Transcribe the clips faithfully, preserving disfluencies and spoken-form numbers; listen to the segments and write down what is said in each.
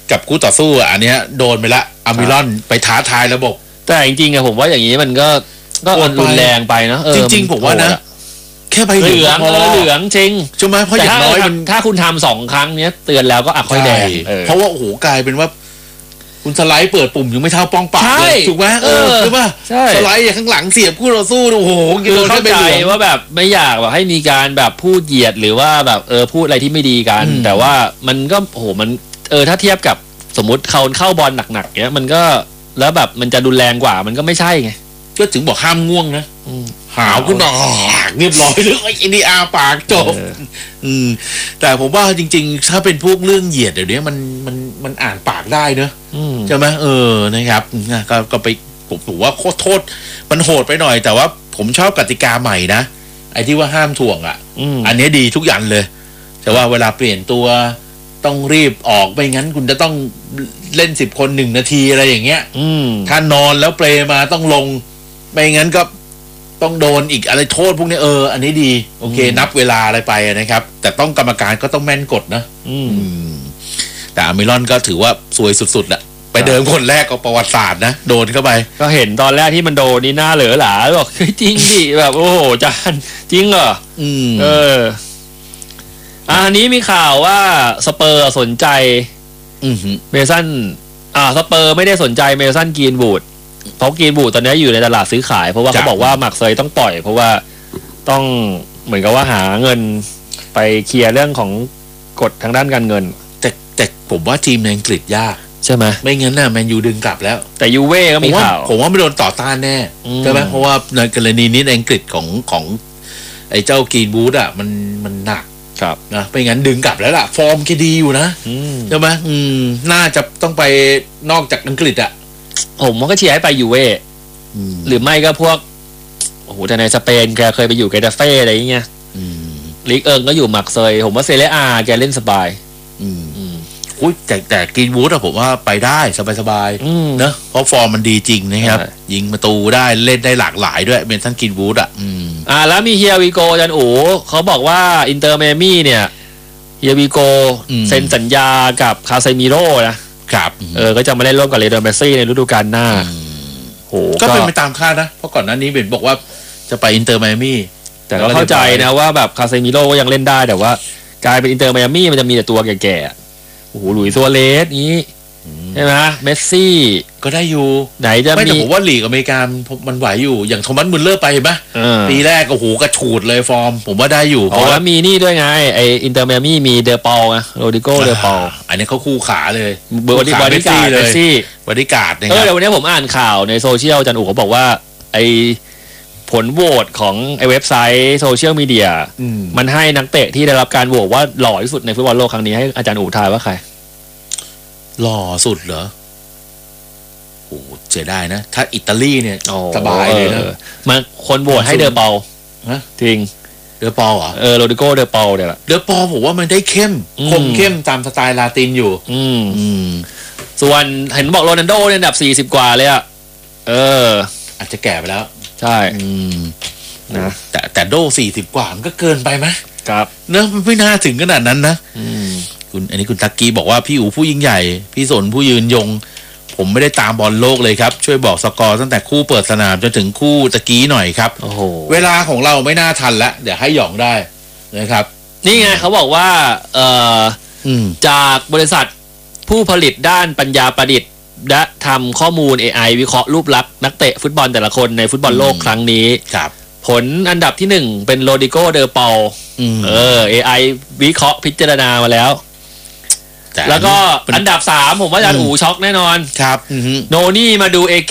กับคู่ต่อสู้อันเนี้ยโดนไปละอามิรอนไปท้าทายระบบแต่จริงๆอะผมว่าอย่างนี้มันก็ก็รุนแรงไปเนาะจริงๆผมว่านะแค่ใบเหลืองเหลืองจริงใช่ไหมเพราะอย่างน้อยมันถ้าคุณทำสองครั้งเนี้ยเตือนแล้วก็อ่ะค่อยแดงเพราะว่าโอ้โหกลายเป็นว่าคุณสไลด์เปิดปุ่มยังไม่เท่าป้องปากเลยถูกไหมเออใช่ป่ะสไลด์อย่างข้างหลังเสียบคู่เราสู้โอ้โหคือเข้าใจว่าแบบไม่อยากแบบให้มีการแบบพูดเหยียดหรือว่าแบบเออพูดอะไรที่ไม่ดีกันแต่ว่ามันก็โอ้โหมันเออถ้าเทียบกับสมมติเขาเข้าบอลหนักๆเนี้ยมันก็แล้วแบบมันจะรุนแรงกว่ามันก็ไม่ใช่ไงก็ถึงบอกห้ามง่วงนะหาวขึ้นมาเรียบร้อยเลยไอ้นี่อาปากจบอืมแต่ผมว่าจริงๆถ้าเป็นพวกเรื่องเหยียดเดี๋ยวนี้มันมันมันอ่านปากได้เนอะใช่ไหมเออนะครับก็ก็ไปผมถือว่าโคตรโทษมันโหดไปหน่อยแต่ว่าผมชอบกติกาใหม่นะไอ้ที่ว่าห้ามถ่วงอ่ะอันนี้ดีทุกอย่างเลยแต่ว่าเวลาเปลี่ยนตัวต้องรีบออกไม่งั้นคุณจะต้องเล่นสิบคนหนึ่งนาทีอะไรอย่างเงี้ยถ้านอนแล้วเปลมาต้องลงไม่งั้นก็ต้องโดนอีกอะไรโทษพวกนี้เอออันนี้ดีโอเคนับเวลาอะไรไปนะครับแต่ต้องกรรมการก็ต้องแม่นกฎนะแต่อามิรอนก็ถือว่าซวยสุดๆแหละไปเดิมคนแรกก็ประวัติศาสตร์นะโดนเข้าไปก็เห็นตอนแรกที่มันโดนนี่หน้าเหลือหลาบอกจริงดิแบบโอ้โหจานจริงเหรอเอออันนี้มีข่าวว่าสเปอร์สนใจเมสันอ่าสเปอร์ไม่ได้สนใจเมสันกรีนวูดเพราะกรีนวูดตอนนี้อยู่ในตลาดซื้อขายเพราะว่าเขาบอกว่ามักเซยต้องปล่อยเพราะว่าต้องเหมือนกับว่าหาเงินไปเคลียร์เรื่องของกฎทางด้านการเงินแต่แต่ผมว่าทีมในอังกฤษยากใช่ไหมไม่งั้นน่ะแมนยูดึงกลับแล้วแต่ยูเว่ก็มีข่าวผมว่าไม่โดนต่อต้านแน่ใช่ไหมเพราะว่าในกรณีนี้ในอังกฤษของของไอ้เจ้ากรีนวูดอ่ะมันมันหนักครับนะไม่งั้นดึงกลับแล้วล่ะฟอร์มแกดีอยู่นะใช่ไหมอืมน่าจะต้องไปนอกจากอังกฤษอ่ะผมก็เชียร์ให้ไปยูเว่หรือไม่ก็พวกโอ้โหแต่ในสเปนแกเคยไปอยู่เกตาเฟ่อะไรอย่างเงี้ยลีกเอิงก็อยู่มักเซยผมว่าเซเรียอาแกเล่นสบายอุ้ยแต่แต่กรีนวูดอะผมว่าไปได้สบายๆเนอะเพราะฟอร์มมันดีจริงนะครับยิงประตูได้เล่นได้หลากหลายด้วยเมสันกรีนวูดอะอ่าแล้วมีเฮียวิโกจันอู๋เขาบอกว่าอินเตอร์เมมี่เนี่ยเฮียวิโกเซ็นสัญญากับคาเซมิโร่นะครับเออก็จะมาเล่นร่วมกับเลโอเมสซี่ในฤดูกาลหน้าโหก็เป็นไปตามคาดนะเพราะก่อนหน้านี้เบนบอกว่าจะไปอินเตอร์ไมอามี่แต่ก็เข้าใจนะว่าแบบคาเซมิโร่ก็ยังเล่นได้แต่ว่ากลายเป็นอินเตอร์ไมอามี่มันจะมีแต่ตัวแก่ๆโอ้โหหลุยส์ซัวเรสนี้ใช่ไหมเมสซี่ก็ได้อยู่ไหนจะมีไม่แต่ผมว่าลีกอเมริกามันไหวอยู่อย่างโทมัสมุลเลอร์ไปเห็นปะปีแรกโอ้โหกระฉูดเลยฟอร์มผมว่าได้อยู่เพราะว่ามีนี่ด้วยไงไออินเตอร์ไมอามี่มีเดอปอลไงโรดิโกเดอปอลอันนี้เขาคู่ขาเลยบอดี้บอดี้การ์ดเลยบอดี้การ์ดเนี่ยเออเดี๋ยววันนี้ผมอ่านข่าวในโซเชียลจันอู๋เขาบอกว่าไอผลโหวตของไอเว็บไซต์โซเชียลมีเดียมันให้นักเตะที่ได้รับการโหวตว่าหล่อที่สุดในฟุตบอลโลกครั้งนี้ให้อาจารย์อู๋ทายว่าใครหล่อสุดเหรอโอ้เสียดายนะถ้าอิตาลีเนี่ยสบายเลยนะมันคนโหวตให้เดอเปาจริงเดอปอลเหรอเออโรดิโกเดอปอลเนี่ยแหละเดอปอลผมว่ามันได้เข้มคมเข้มตามสไตล์ลาตินอยู่อืมอืมส่วนเห็นบอกโรนัลโดเนี่ยอันดับสี่สิบกว่าเลยอ่ะเอออาจจะแก่ไปแล้วใช่อืมนะแต่แต่โดสี่สิบกว่ามันก็เกินไปไหมครับเนอะไม่น่าถึงขนาดนั้นนะอืมคุณอันนี้คุณตักกี้บอกว่าพี่อู๋ผู้ยิ่งใหญ่พี่สนผู้ยืนยงผมไม่ได้ตามบอลโลกเลยครับช่วยบอกสกอร์ตั้งแต่คู่เปิดสนามจนถึงคู่ตะกี้หน่อยครับโอ้โหเวลาของเราไม่น่าทันแล้วเดี๋ยวให้หยองได้นะครับนี่ไงเขาบอกว่าเอ่อจากบริษัทผู้ผลิตด้านปัญญาประดิษฐ์และทำข้อมูล เอ ไอ วิเคราะห์รูปลักษณ์นักเตะฟุตบอลแต่ละคนในฟุตบอลโลกครั้งนี้ครับผลอันดับที่หนึ่งเป็นโรดิโกเดอปอลเออ เอ ไอ วิเคราะห์พิจารณามาแล้วแล้วก็อันดับสามผมว่าอาจารย์อู๋ช็อกแน่นอนครับโนนี่มาดูเอเค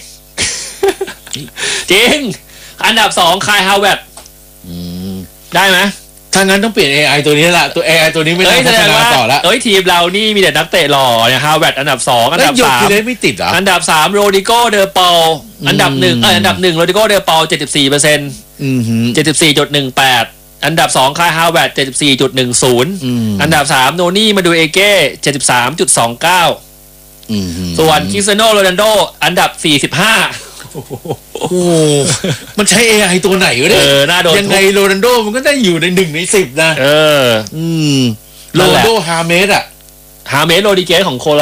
จริงอันดับสองคายฮาวเวิร์ดได้ไหมถ้างั้นต้องเปลี่ยน เอ ไอ ตัวนี้ละตัว เอ ไอ ตัวนี้ไม่ได้พัฒนาต่อแล้วเอ้ยทีมเรานี่มีแต่นักเตะหล่อเนี่ยฮาวเวิร์ดอันดับสองอันดับสามไม่ติดเหรออันดับสามโรดิโกเดอปอลอันดับหนึ่งเอออันดับหนึ่งโรดิโกเดอปอลเจ็ดสิบสี่เปอร์เซ็นต์เจ็ดสิบสี่จุดหนึ่งแปดอันดับสองคายฮาวเวิร์ด เจ็ดสิบสี่จุดหนึ่งศูนย์ อันดับสามโนนี่มาดูเอเก้ เจ็ดสิบสามจุดสองเก้า ส่วนคริสเตียโนโรนัลโดอันดับสี่สิบห้าโอ้มันใช้ เอ ไอ ตัวไหนวะเนี่ยยังไงโรนัลโดมันก็ได้อยู่ในหนึ่งในสิบนะเอออืมโรนัลโดฮาเมสอะฮาเมสโรดิเกสของโคล